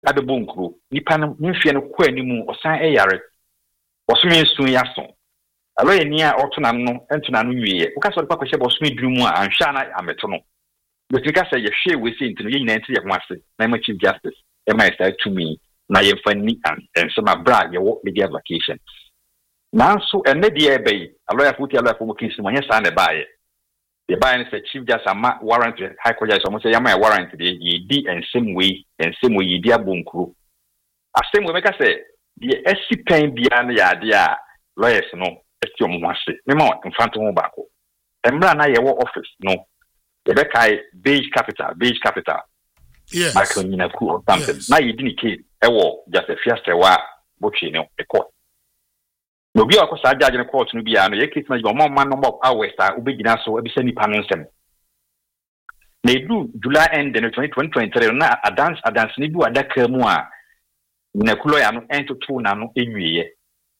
ade bonkru nipa no nhwe no kwa animu osan eyare osome nsun yaso aloye ni a otuna no entuna no nwiye uka so kwa hye osome durumu a anhwa na ameto no betika say ye hwe we say ntino ye nyina nti ye ho ase na ma chief justice e ma say to me na ye fani and so my brag ye wo media vacation nanso ene de e bay aloya fo mo kinsi mo nya sa na baaye the buy say chief justice ama warrant high court judge so mo say yama warrant de ye di and same way ye di abonkru asem we make say the SCPN bia na ya de a lawyers no eti omo ase me ma mfanto ho baako emra na ye wo office no ye be kai beige capital yes Michael Nyinaku or something yes. Na ye di ni case e wo just a fiastre wa botwe no e court no bi akosa judge no court no bia no ye case na go mo man number of hours a obegina so e bi se nipa no nsem na edu July end no 2023 na adance ni du adaka mu a Nyinaku lawyer no ento na no enwiye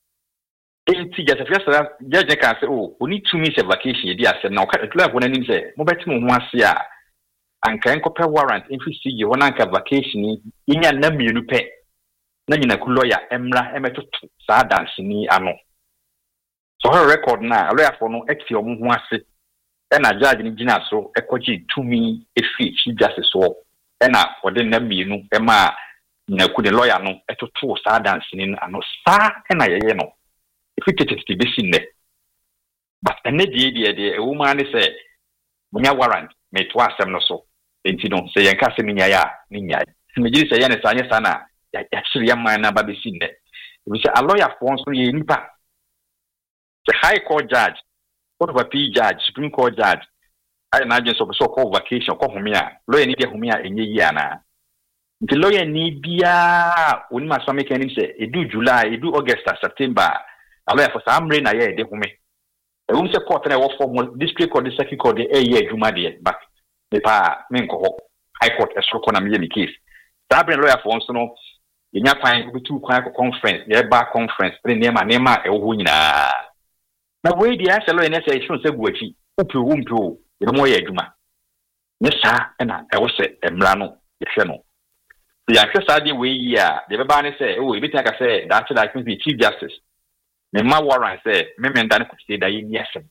enti just fiastre judge can say oh we need 2 months of vacation ye di asem na o ka tula wona nim say mo beti mo ho ase a anka enkope warrant infisi ye wona anka vacation inya na mienu pe na Nyinaku lawyer emra emetoto sa dance ni ano so her record na lawyer for no eti omo ho ase e na judge ni gina so ekoji 2 months efi chief justice so e na wode na mienu e ma Nyinaku de lawyer no etoto sa dance ni ano sa e na ye no ifitete besinne but ene de a woman say munya warrant me to asem no so enti no say yanka se minya ya ninya me say yana sanye sana ya chiri ya man na ba besinne we say a lawyer for so ye nipa the high court judge court of appeal judge supreme court judge I imagine so call vacation ko humia lawyer ni de humia enye yi ana nti lawyer ni bia oni ma so make any say edu July edu August September aloya for some rain na ye de home e won se court na wo form district court the circuit court the ye adwuma de back me pa me nko high court esoro ko na me case that bring lawyer for so no yenya kwan bi tu kwan ko conference ye ba conference pre nema e wo nyina na we di ase lawyer na say show se guachi upio ye mo ye adwuma ne sa na e wo se emra no ye hwe no ya hwe sa de we yi a de be ba ne say o e bi taka say that like me chief justice me ma warrant say me ndan ko say da yi ni asem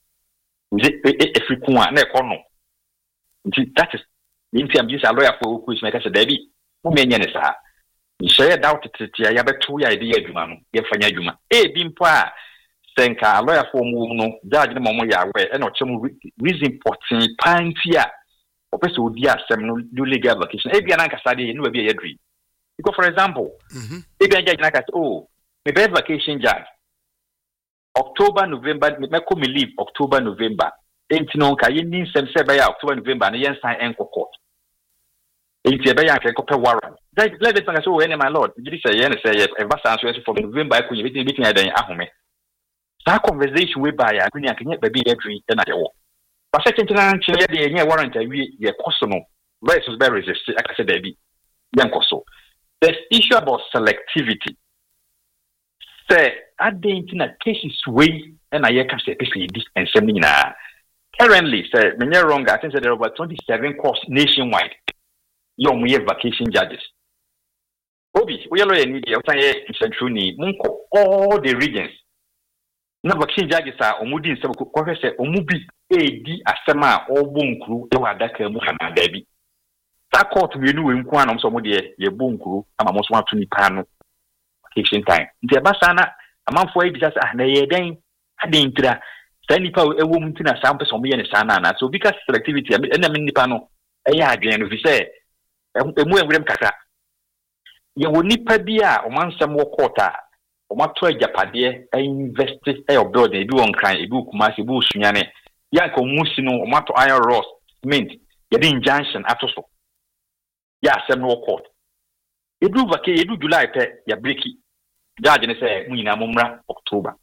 African na e ko no that is inti am just a lawyer for who is make say da bi mo me nya ne sa ni share doubt titia ya beto ya ide adwuma no ye fanya adwuma bi mpo a senka lawyer for mu no judge ne mo ya we e no chem reason important pantia o pese odi asem no do legal vacation bi na nkasa de no ba bi ya dri because for example bi judge na ka oh me be vacation judge October November me ko me leave October November enti no ka yin nin sem se be ya October November na yen sign en court enti e be ya ke ko pe warrant that let it say oh my lord you say yen say e va san so for November ko yin bitin adan ahome that conversation we buy ya kunya kenya ba bi edri na de wo ba se tintina nche ye de yen warrant awie ye koso no versus be resist aka say da bi yen koso there's issue about selectivity say identity cases way and I can say this and something currently say many wrong I think there are about 27 courts nationwide young we have vacation judges obi we are need the central need munko all the regions na vacation judges are omudi se ko say omubi edi asema obunkru e wa daka mu hana dabi that court we nu we nko anom so mo de ye bunkru ama mo so atu nipa no vacation time nti eba sana amanfo yi bisa na ye den adintra sa nipa ewo mtina sa mpese omo ye ne sa na so because selectivity na me nipa no eya adwen no fi say emu enwrem kaka ye wo nipa bi a omansam wo court a omato agapade invest build e bi won kran e bi kuma se bi osunyane ya ka omusi no omato iron rods mint ye di injunction atoso ya asem no court edu July pe ya breaki judge ne say munyina momra October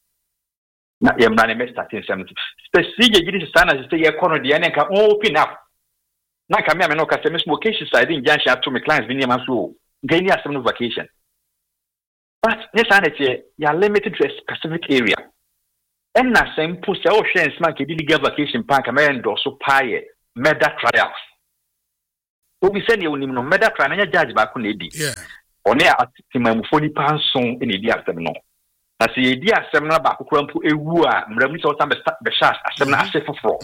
na yemra ne me starting 70 specific gidi sana say ye kono de ne ka open up na ka me no ka say me vacation side injunction ato me clients bi ne ma so gani asem no vacation but yes and you are limited to a specific area and na simple say o hwe nsma ke di legal vacation park me endorse paye murder trials Obi send you no meda try na judge ba ko na edi. Yeah. One a timamfo ni panson e na edi asem no. Na se edi asem na ba kokora mpo ewu a mramu so tam be shas asem na ase foforo.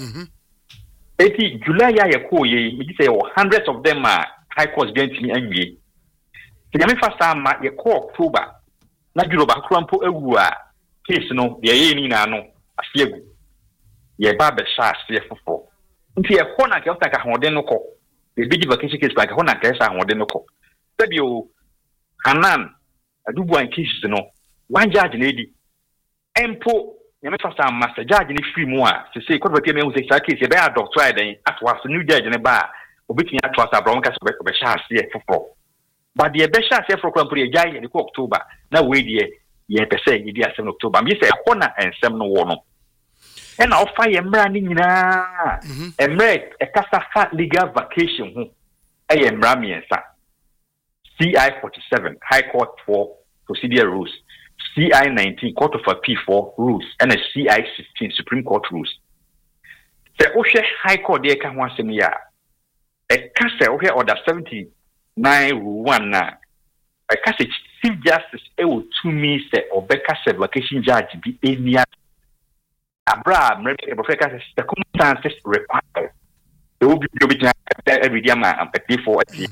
Eti July ya yeko ye, me say hundreds of them are high court going to me anwie. Se nyame fa sama yeko October na juro ba kokora mpo ewu a case no ye ni na no asiegu. Ye ba be shas ye foforo. Nti ye ko na ke otaka hoden no ko. The big vacation case like hona kesa hoden no ko. Sebio Hanan adubu an cases no. One judge lady. Empo nyame fa sam master judge ni free mu a se say court pay me say case e be adopt try den atwa so new judge ne ba obetini atwa sa bro nka so be sha ase fofo but the be sha ase fofo krampo ye jai ni ko October na we die ye pese ye di asem October me say ko na ensem no wo no e na ofa ye mra ni nyina emre e kasa fa legal vacation ho e ye mra miensa CI 47 High Court for Procedure Rules, CI 19 Court of Appeal for Rules, and a CI 16 Supreme Court Rules. The Oshe High Court there can once a year. A castle here order 79 rule 1 now. A castle Chief Justice will to me say or Becca vacation judge be any Abraham the circumstances required. There will be every day man a day for a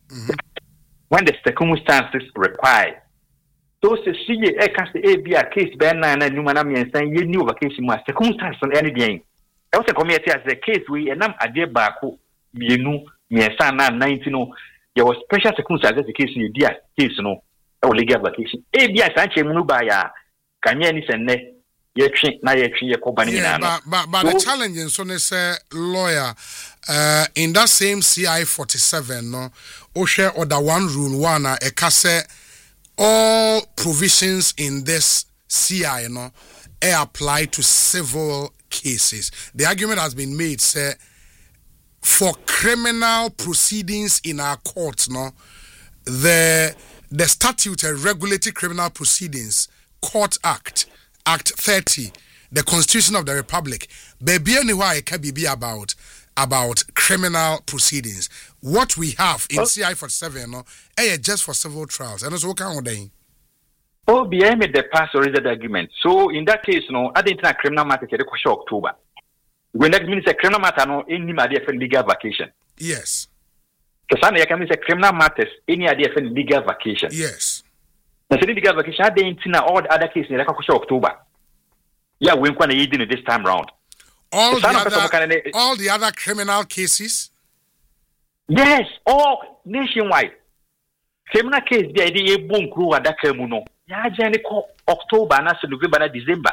when the circumstances require. So se see e can say be a case be na na nyuma na me nsan ye new vacation ma circumstances any dey. E was a committee as the case we enam ade baako mienu miensan na 19 no there was special circumstances the case you dia case no e legal vacation. E be a sanche mu ba ya kanye ni senne ye twi na ye twi ye ko bani na no. But the challenge in so say lawyer in that same CI 47 no o share order 1 rule 1 e ka say all provisions in this CI no apply to civil cases. The argument has been made say for criminal proceedings in our courts no the statute and regulatory criminal proceedings Court Act 30 the Constitution of the Republic baby anywhere it can be about criminal proceedings. What we have in CI 47 no just for civil trials and also can ordain. Oh, behind me the past or is the argument. So in that case, no, I didn't have criminal matter to October. When that means a criminal matter no any idea for legal vacation. Yes. Because I can say criminal matters any idea for legal vacation. Yes. The legal vacation I didn't know all the other cases in October. Yeah, we can do this time round. All the other criminal cases? Yes, all nationwide. Criminal case the idea boom crew at that no. Ya jani ko October na November na December.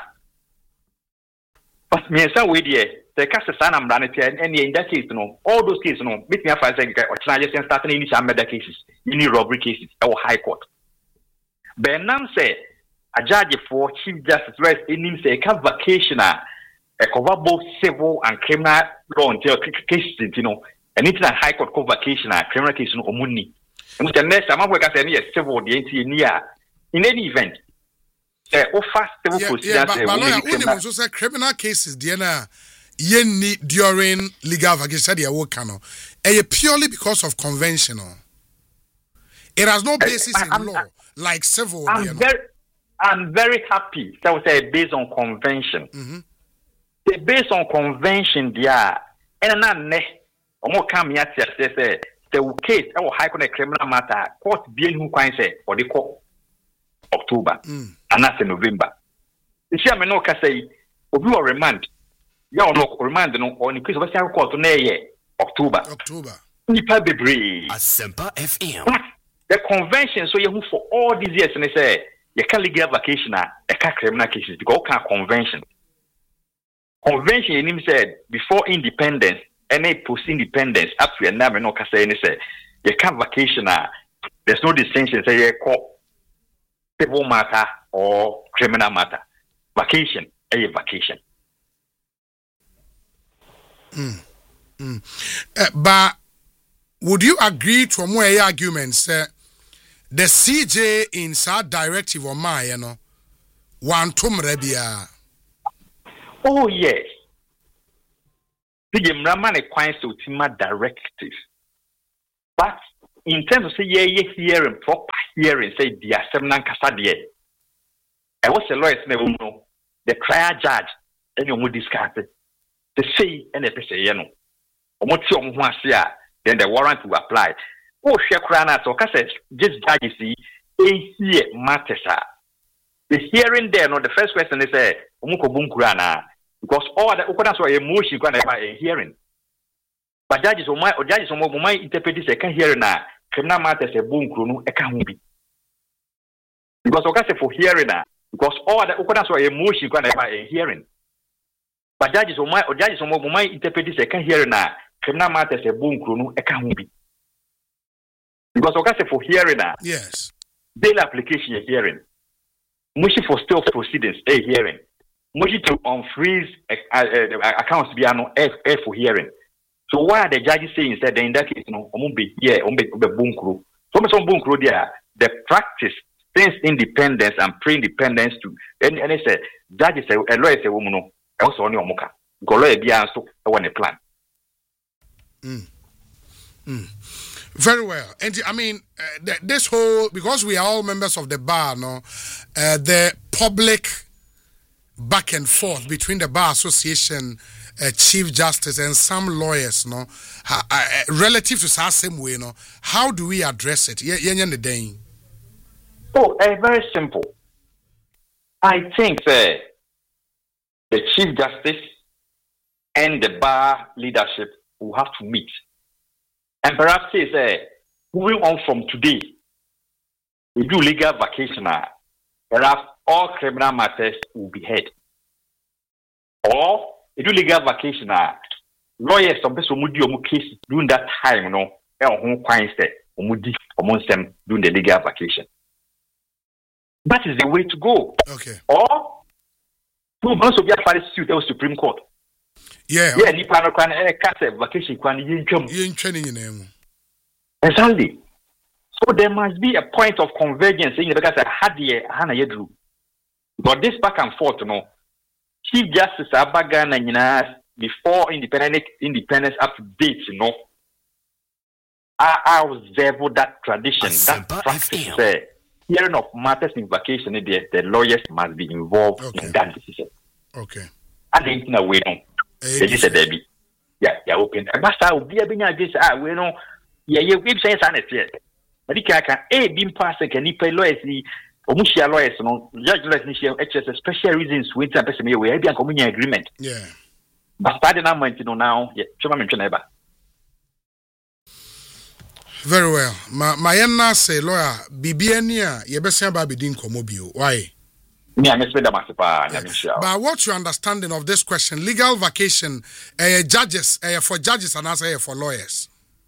But me say we there the case sana mrane and in that case no all those cases no meet me after say or try just starting in some murder cases, any robbery cases or high court. Benam say a judge for Chief Justice rest in him say a vacation a cover both civil and criminal law until cases, you know, and it's a high court vacation, criminal case no omuni. And the next time I work as any civil the near in any event. But also say criminal cases, Diana, during legal vacation, purely because of conventional. It has no basis in law like civil. I'm very happy that was based on convention. Based on convention, and more come here say the case our high court criminal matter court being who can say or the court October and that's in November. You see, I no can say obi or remand. You no remand no on the case of a court na October. Nipa bebre. Asempa FM. The convention so you for all these years and they say you can legal vacation a criminal cases because can convention. Convention in him said before independence and post independence up to a number no can say say you can vacation there's no distinction say you call civil matter or criminal matter. Vacation a vacation. But would you agree to a more arguments the CJ in sa directive or my one tom rebia? Oh yes. The Mramane Quine Sotima directive. But in terms of say hearing, proper hearing, say the assembly casadier. I was a lawyer, the trial judge, and you would discuss it. The say and the say, you know, then the warrant will apply. Oh, Shekrana, so Cassette, just judges see, here matters. The hearing there, no, the first question is a Umuko because all the Okonas were emotion going to a hearing. But judges on my interpret this second hearing now, criminal matters a boom crew, a can't be. Because Ocasa for hearing now, because all the Okonas were emotion going to a hearing. But judges on my interpret this second hearing now, criminal matters a boom crew, a can't be. Because Ocasa for hearing now, yes, bail application a hearing. Mushi for still proceedings a hearing. Mushi to unfreeze accounts beyond F for hearing. So why are the judges saying that in that case, no, be here, boom crew. So much on boom crew there, the practice since independence and pre-independence to and they say judges say a lawyer say woman also on your mocha. Go lawyer be so on a plan. Very well. And I mean, this whole, because we are all members of the bar, no, the public back and forth between the Bar Association, Chief Justice, and some lawyers, no, relative to the same way, no, how do we address it? Oh, very simple. I think the Chief Justice and the bar leadership will have to meet. And perhaps say, moving on from today, we do legal vacation, perhaps all criminal matters will be heard. Or, we do legal vacation, lawyers, some people will do case during that time, you know, during the legal vacation. That is the way to go. Okay. Or, we must be a party suit to Supreme Court. Yeah. Yeah, ni pano kwan vacation kwan yin training in them. Exactly. So there must be a point of convergence in because I had the Hana Yedru. But this back and forth, you know, Chief Justice Abagan and before independence up to date, you know, I observe that tradition, that practice. Hearing of matters in vacation, the lawyers must be involved in that decision. Okay. And then in a way, no. They just said, "Debbie, yeah, open." But I will be a bit this. We know, yeah, we've saying sanity. But you can be passing. Can you pay lawyers? Omushia lawyers, no, judge lawyers, HS special reasons with a person. We have a community agreement. Yeah. But starting now, now, yeah, very well. My say lawyer, Bibiania, Yebesian Babidin Komobio. Why? But what's your understanding of this question? Legal vacation, judges, for judges and also for lawyers?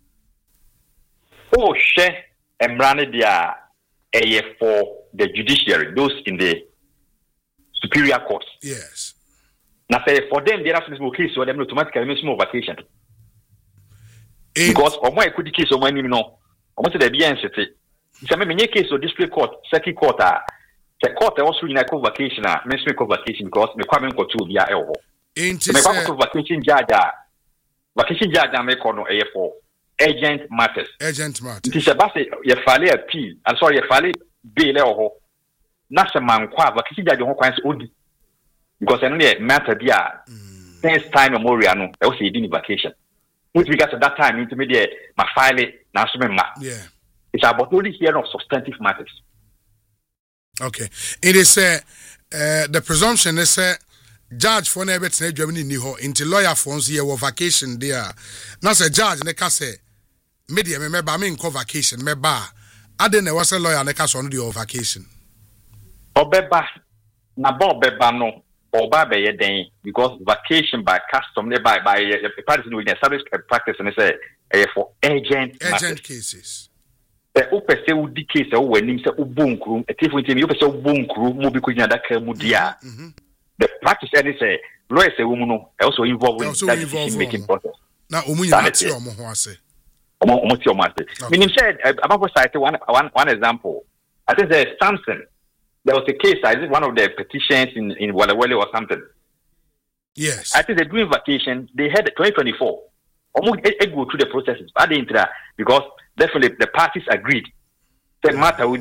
Oh, share and branded for the judiciary, those in the superior courts. Yes. Now, say for them, there are some case so them automatically miss more vacation. Because of my could case of my name, no, almost the BNCT. Some many case of district court, circuit court. The court also in a vacation, mention vacation because the coming for 2 years. Vacation judge, I make on for agent matters. It is about your file appeal. I'm sorry, your file bail or not a man qua vacation judge on quite old because I only matter be since time memorial. I was in vacation. With regards to that time, intermediate, my file, national. Yeah, it's about only hearing of substantive matters. Okay. It is the presumption is judge for never to Germany niho into lawyer phones here or vacation there. Now say judge neka say media me ba me nko vacation me ba. Ade na was a lawyer neka so no the vacation. Obeba na ba obeba no oba be ye den because vacation by custom by parties no established practice and say for urgent cases. The upper say would decay so when him say ubunkru, a different thing, you say ubunkru, mobicuna that mudia. The practice any say, lawyers say woman also involved in that decision making process. Now, Umuya, meaning said, about cite one example. I think there's Samson. There was a case, I think one of the petitions in Walla or something. Yes. I think they're doing vacation, they had 2024. almost go through the processes. Because definitely the parties agreed. The matter with